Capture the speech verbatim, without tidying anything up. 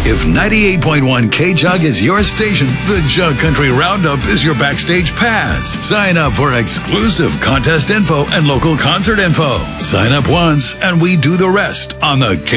If ninety-eight point one K-Jug is your station, the Jug Country Roundup is your backstage pass. Sign up for exclusive contest info and local concert info. Sign up once and we do the rest on the K